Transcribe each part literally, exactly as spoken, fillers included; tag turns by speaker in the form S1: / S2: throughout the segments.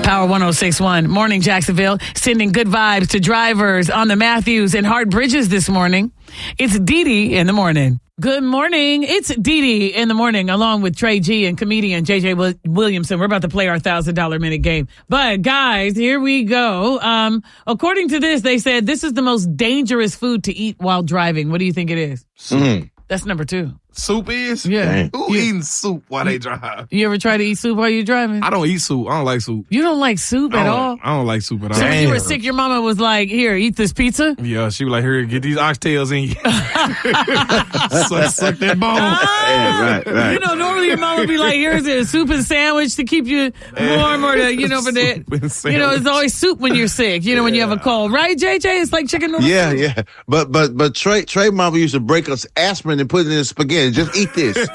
S1: Power one oh six point one. Morning, Jacksonville. Sending good vibes to drivers on the Matthews and Hart Bridges this morning. It's Dee Dee in the morning. Good morning. It's Dee Dee in the morning, along with Trey G and comedian J J Williamson. We're about to play our one thousand dollars minute game. But, guys, here we go. Um, according to this, they said this is the most dangerous food to eat while driving. What do you think it is?
S2: Mm.
S1: That's number two.
S2: Soup is?
S1: Yeah.
S2: Dang. Who
S1: yeah.
S2: eating soup while they drive?
S1: You ever try to eat soup while you're driving?
S2: I don't eat soup. I don't like soup.
S1: You don't like soup at
S2: I
S1: all?
S2: I don't like soup at all.
S1: So when you were sick, your mama was like, here, eat this pizza?
S2: Yeah, she was like, here, get these oxtails in you. suck, suck that bone.
S1: Ah,
S3: yeah, right, right.
S1: You know, normally your mama would be like, here's a soup and sandwich to keep you warm or to, you know, for that. You know, it's always soup when you're sick, you know, yeah. when you have a cold. Right, J J? It's like chicken noodles.
S3: Yeah, yeah. But but but Trey Trey mama used to break us aspirin and put it in spaghetti. Just eat this.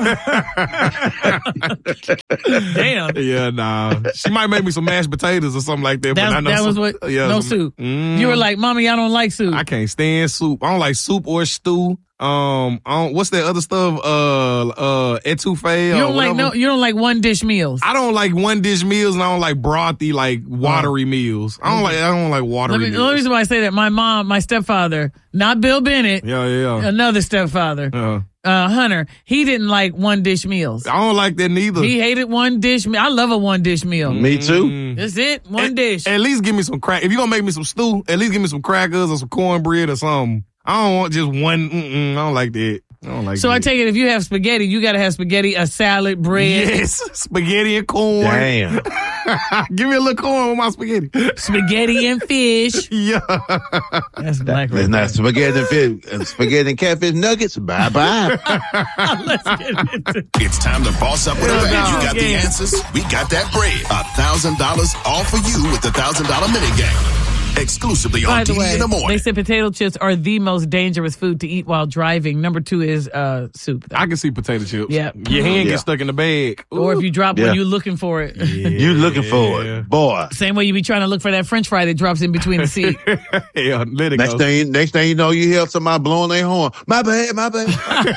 S1: Damn.
S2: Yeah, nah. She might make me some mashed potatoes or something like that.
S1: That's,
S2: but I know
S1: that
S2: some,
S1: was what,
S2: yeah,
S1: no
S2: some,
S1: soup.
S2: Mm,
S1: you were like, Mommy, I don't like soup.
S2: I can't stand soup. I don't like soup or stew. Um, I don't, what's that other stuff? Uh, uh, etouffee.
S1: You don't
S2: or
S1: like no. You don't like one dish meals.
S2: I don't like one dish meals, and I don't like brothy, like watery oh. meals. I don't like. I don't like watery.
S1: Let me,
S2: meals.
S1: The only reason why I say that, my mom, my stepfather, not Bill Bennett.
S2: Yeah, yeah, yeah.
S1: Another stepfather.
S2: Uh-huh.
S1: Uh, Hunter, he didn't like one dish meals.
S2: I don't like that neither.
S1: He hated one dish meal. I love a one dish meal.
S3: Me too.
S1: Mm. That's it. One
S2: at,
S1: dish.
S2: At least give me some crack. If you're gonna make me some stew, at least give me some crackers or some cornbread or something. I don't want just one. Mm-mm, I don't like that. I don't like
S1: so
S2: that.
S1: I take it if you have spaghetti, you got to have spaghetti, a salad, bread.
S2: Yes, spaghetti and corn.
S3: Damn.
S2: Give me a little corn with my spaghetti.
S1: Spaghetti and fish.
S2: Yeah.
S1: That's black.
S3: It's not spaghetti and fish, uh, spaghetti and catfish nuggets. Bye bye.
S1: Let's get into it.
S4: It's time to boss up with a bread. You got the answers. We got that bread. A thousand dollars all for you with the thousand dollar mini game. Exclusively on Dee Dee in the morning.
S1: They said potato chips are the most dangerous food to eat while driving. Number two is uh, soup. Though.
S2: I can see potato chips.
S1: Yeah.
S2: Your hand
S3: yeah.
S2: gets stuck in the bag. Ooh.
S1: Or if you drop
S3: yeah.
S1: one, you're looking for it.
S2: Yeah.
S3: You looking for it, boy.
S1: Same way you be trying to look for that French fry that drops in between the seat.
S2: Yeah, let it
S3: next
S2: go.
S3: Thing, next thing you know, you hear somebody blowing their horn. My bad, my bad.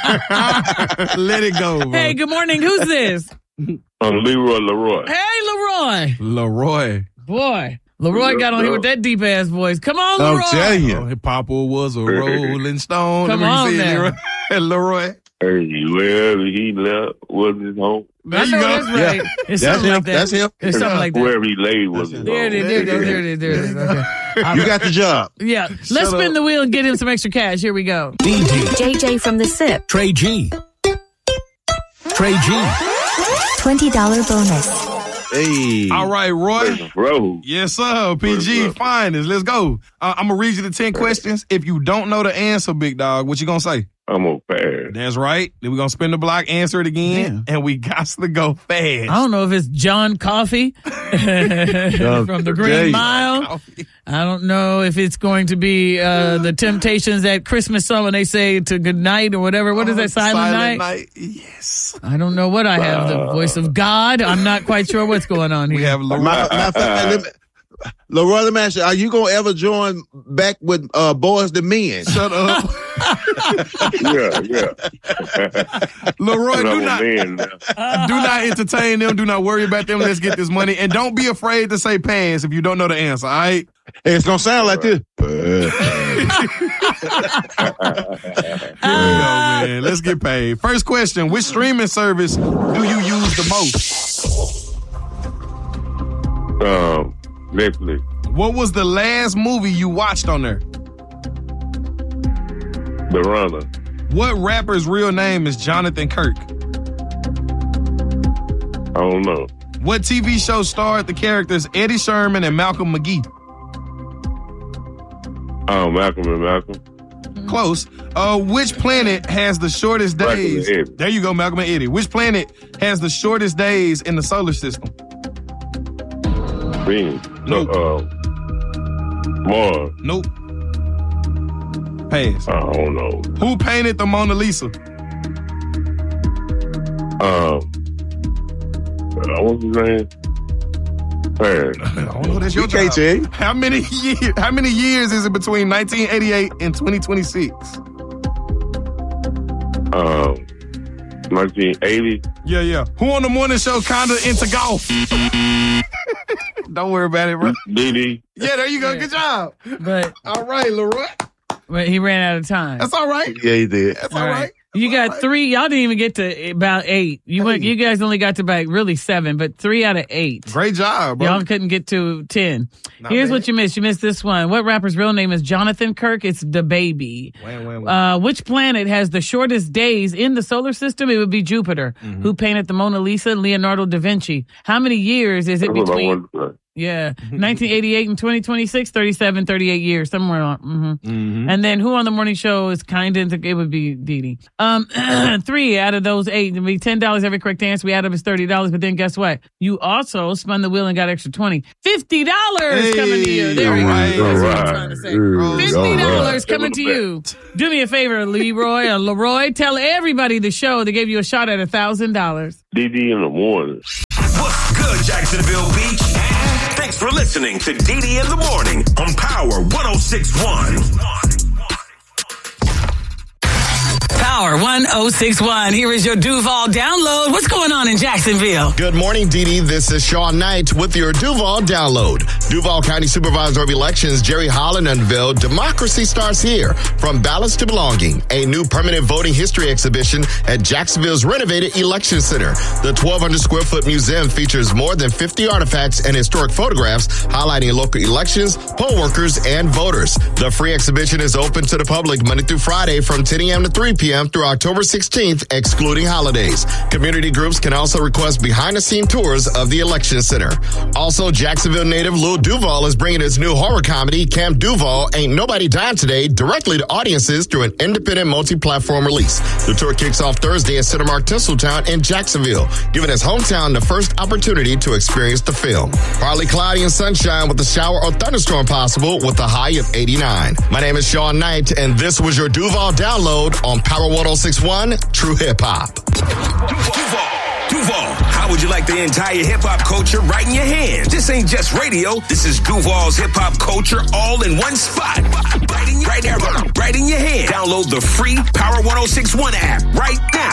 S2: Let it go, bro.
S1: Hey, good morning. Who's this?
S5: I'm Leroy Leroy.
S1: Hey, Leroy.
S2: Leroy.
S1: Boy. Leroy got on here with that deep ass voice. Come on, Leroy.
S3: I'm telling you.
S2: Oh, Papa was a rolling stone.
S1: Come
S2: Let me
S1: on
S2: see it,
S1: now.
S2: Leroy. Leroy.
S5: Hey, wherever he left was his home.
S2: There
S1: I
S2: you
S1: know
S2: go.
S1: that's right.
S3: Yeah.
S1: It's
S3: That's
S1: something
S3: him.
S1: like that.
S3: That's him.
S1: It's something like that.
S5: Wherever he laid was his
S1: There it
S5: home.
S1: is. There it is. There it is. There it is. Okay.
S3: You got the job.
S1: Yeah. Let's
S2: Shut
S1: spin
S2: up.
S1: the wheel and get him some extra cash. Here we go.
S6: Dee Dee.
S7: J J from the S I P.
S6: Trey G. Trey G.
S7: twenty dollars bonus.
S3: Hey.
S2: All right, Roy.
S5: Bro.
S2: Yes, sir. P G, finest. Let's go. Uh, I'm going to read you the ten questions. If you don't know the answer, big dog, what you going to say?
S5: I'm gonna pass.
S2: That's right. Then we're going to spin the block, answer it again, and we got to go fast.
S1: I don't know if it's John Coffey from the Green Mile. I don't know if it's going to be uh, the Temptations at Christmas song when they say to good night or whatever. What is that, Silent,
S2: Silent
S1: night?
S2: night? Yes.
S1: I don't know what I have. The voice of God. I'm not quite sure what's going on here.
S2: We have Leroy.
S3: My, my, let me, Leroy, let me ask you, are you going to ever join back with uh, Boys the Men?
S2: Shut up.
S5: Yeah, yeah.
S2: Leroy, do not,
S5: Man,
S2: do not entertain them. Do not worry about them. Let's get this money. And don't be afraid to say pass if you don't know the answer, all right?
S3: It's going to sound like this.
S2: Here we go, man. Let's get paid. First question. Which streaming service do you use the most?
S5: um, Netflix.
S2: What was the last movie you watched on there?
S5: The Runner.
S2: What rapper's real name is Jonathan Kirk?
S5: I don't know.
S2: What T V show starred the characters Eddie Sherman and Malcolm McGee?
S5: Um, Malcolm and Malcolm.
S2: Close. Uh, which planet has the shortest
S5: Malcolm
S2: days?
S5: and Eddie.
S2: There you go, Malcolm and Eddie. Which planet has the shortest days in the solar system?
S5: Venus.
S2: Nope.
S5: Uh, Mars.
S2: Nope. Pass.
S5: I don't know.
S2: Who painted the Mona Lisa?
S5: Um, uh, what's his name? Pass.
S2: I don't know. That's your
S3: We can't
S2: job.
S3: tell you.
S2: How many years? How many years is it between nineteen eighty-eight and twenty twenty-six?
S5: Um, nineteen eighty.
S2: Yeah, yeah. Who on the morning show kinda into golf? Don't worry about it, bro.
S5: D D.
S2: Yeah, there you go. Good job.
S1: But
S2: All right, Leroy.
S1: but he ran out of time.
S2: That's all right.
S3: Yeah, he did.
S2: That's
S1: All
S2: all
S1: right.
S2: right.
S1: You
S2: That's all
S1: got
S2: right.
S1: three. Y'all didn't even get to about eight. You went.
S2: Hey.
S1: You guys only got to about really seven, but three out of eight.
S2: Great job, bro.
S1: Y'all couldn't get to ten.
S2: Not
S1: Here's
S2: bad.
S1: what you missed. You missed this one. What rapper's real name is Jonathan Kirk? It's the baby.
S2: Wham, wham, wham.
S1: Uh, which planet has the shortest days in the solar system? It would be Jupiter.
S2: Mm-hmm.
S1: Who painted the Mona Lisa? Leonardo da Vinci. How many years is it
S5: That's what I
S1: between?
S5: wanted to say.
S1: Yeah, nineteen eighty-eight and twenty twenty-six, thirty-seven, thirty-eight years, somewhere on. Mm-hmm.
S2: Mhm.
S1: And then who on the morning show is kind of, it would be Dee Dee. Um, three out of those eight, it would be ten dollars every correct answer. We add up is thirty dollars, but then guess what? You also spun the wheel and got extra twenty. fifty dollars coming to you. There we go.
S2: all right,
S1: That's what I'm
S5: all
S1: trying to say.
S5: right.
S1: fifty dollars
S5: right.
S1: coming to you. Do me a favor, Leroy or Leroy. Tell everybody the show. They gave you a shot at one thousand dollars.
S5: D D in the morning.
S6: What's good, Jacksonville Beach? Thanks for listening to D D in the Morning on Power one oh six point one.
S1: Power one oh six point one. Here is your Duval download. What's going on in Jacksonville?
S8: Good morning, Dee Dee. This is Sean Knight with your Duval download. Duval County Supervisor of Elections Jerry Holland unveiled Democracy Starts Here, From Ballots to Belonging, a new permanent voting history exhibition at Jacksonville's renovated Election Center. The twelve hundred square foot museum features more than fifty artifacts and historic photographs highlighting local elections, poll workers, and voters. The free exhibition is open to the public Monday through Friday from ten a.m. to three p.m. through October sixteenth, excluding holidays. Community groups can also request behind-the-scene tours of the Election Center. Also, Jacksonville native Lil Duval is bringing his new horror comedy, Camp Duval, Ain't Nobody Dying Today, directly to audiences through an independent multi-platform release. The tour kicks off Thursday at Cinemark Tinseltown in Jacksonville, giving his hometown the first opportunity to experience the film. Partly cloudy and sunshine with a shower or thunderstorm possible with a high of eighty-nine. My name is Sean Knight, and this was your Duval download on Power one oh six point one True Hip Hop.
S6: Duval, Duval, how would you like the entire hip hop culture right in your hands? This ain't just radio. This is Duval's hip hop culture all in one spot. Right in, right there, right in your hand. Download the free Power one oh six point one app right now.